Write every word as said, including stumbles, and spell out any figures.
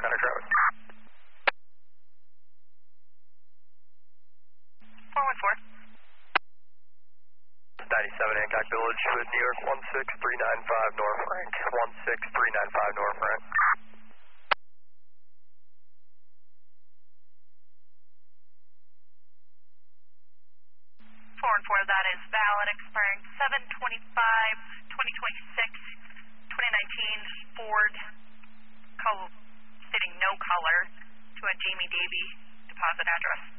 kind of traffic? four one four. ninety-seven Hancock Village with New York one six three nine five North Rank. one six three nine five North Rank. four one four, that is valid, expiring seven twenty-five twenty twenty-six, twenty nineteen Ford, col stating no color to a Jamie Davy deposit address.